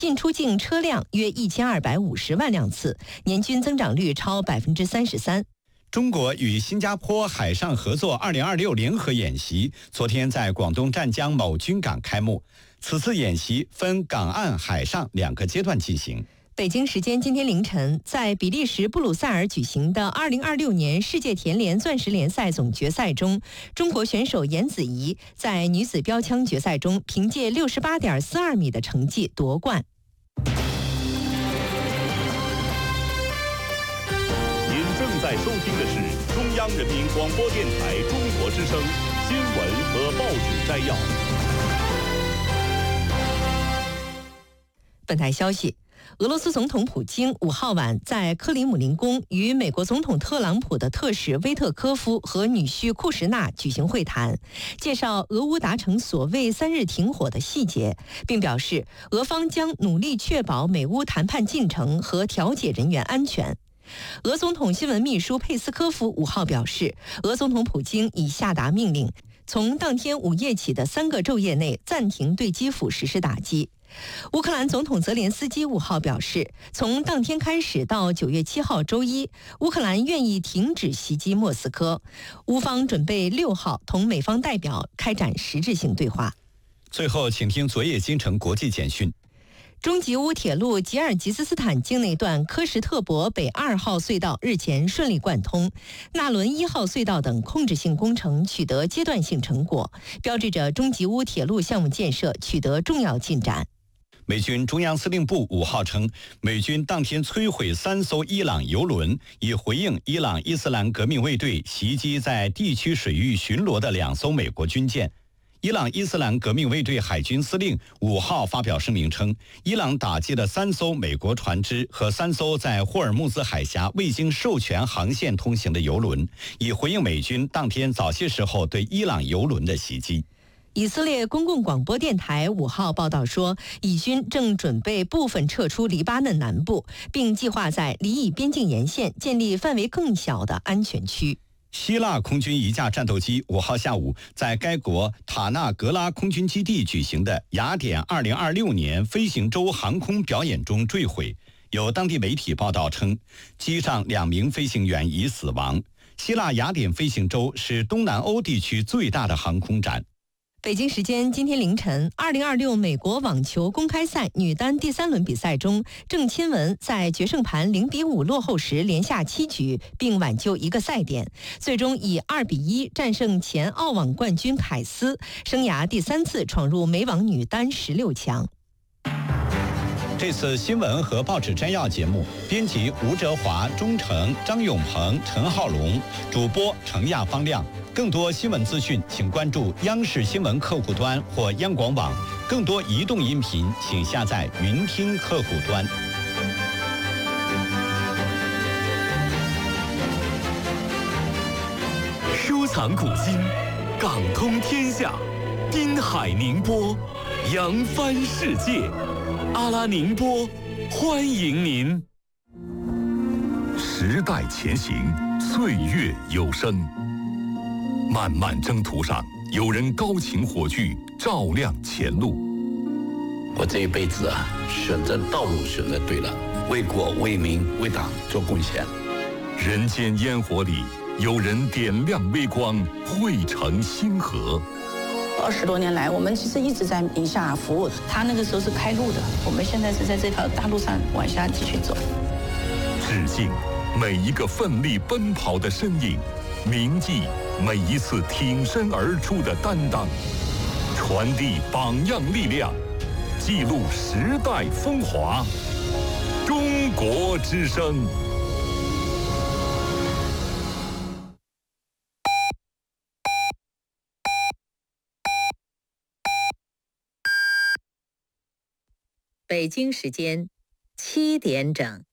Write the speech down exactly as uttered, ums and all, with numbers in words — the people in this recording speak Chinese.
进出境车辆约一千二百五十万辆次，年均增长率超百分之三十三。 中国与新加坡海上合作二零二六联合演习昨天在广东湛江某军港开幕。此次演习分港岸、海上两个阶段进行。 北京时间今天凌晨，在比利时布鲁塞尔举行的二零二六年世界田联钻石联赛总决赛中，中国选手颜子怡在女子标枪决赛中凭借六十八点四二米的成绩夺冠。 您正在收听的是中央人民广播电台中国之声新闻和报纸摘要。 本台消息。俄罗斯总统普京五号晚在克里姆林宫与美国总统特朗普的特使威特科夫和女婿库什纳举行会谈，介绍俄乌达成所谓三日停火的细节，并表示俄方将努力确保美乌谈判进程和调解人员安全。俄总统新闻秘书佩斯科夫五号表示，俄总统普京已下达命令，从当天午夜起的三个昼夜内暂停对基辅实施打击。乌克兰总统泽连斯基五号表示，从当天开始到九月七号周一，乌克兰愿意停止袭击莫斯科。乌方准备六号同美方代表开展实质性对话。 最后，请听昨夜京城国际简讯。 中吉乌铁路吉尔吉斯斯坦境内段科什特伯北二号隧道日前顺利贯通，纳伦一号隧道等控制性工程取得阶段性成果，标志着中吉乌铁路项目建设取得重要进展。 美军中央司令部五号称，美军当天摧毁三艘伊朗油轮，以回应伊朗伊斯兰革命卫队袭击在地区水域巡逻的两艘美国军舰。伊朗伊斯兰革命卫队海军司令五号发表声明称，伊朗打击了三艘美国船只和三艘在霍尔木兹海峡未经授权航线通行的油轮，以回应美军当天早些时候对伊朗油轮的袭击。 以色列公共广播电台五号报道说，以军正准备部分撤出黎巴嫩南部，并计划在黎以边境沿线建立范围更小的安全区。 希腊空军一架战斗机五号下午在该国塔纳格拉空军基地举行的雅典二零二六年飞行周航空表演中坠毁，有当地媒体报道称，机上两名飞行员已死亡。希腊雅典飞行周是东南欧地区最大的航空展。 北京时间今天凌晨，二零二六美国网球公开赛女单第三轮比赛中，郑钦文在决胜盘零比五落后时连下七局，并挽救一个赛点，最终以二比一战胜前澳网冠军凯斯，生涯第三次闯入美网女单十六强。 这次新闻和报纸摘要节目，编辑吴哲华、钟诚、张永鹏、陈浩龙，主播程亚方亮。更多新闻资讯，请关注央视新闻客户端或央广网。更多移动音频，请下载云听客户端。 收藏古今，港通天下，滨海宁波，扬帆世界。阿拉宁波，欢迎您。时代前行，岁月有声。漫漫征途上，有人高擎火炬，照亮前路。 我这一辈子啊，选择道路选择对了，为国为民为党做贡献。 人间烟火里，有人点亮微光，汇成星河。 二十多年来，我们其实一直在宁夏服务。他那个时候是开路的，我们现在是在这条大路上往下继续走。 致敬每一个奋力奔跑的身影，铭记每一次挺身而出的担当，传递榜样力量，记录时代风华。中国之声。 北京时间七点整。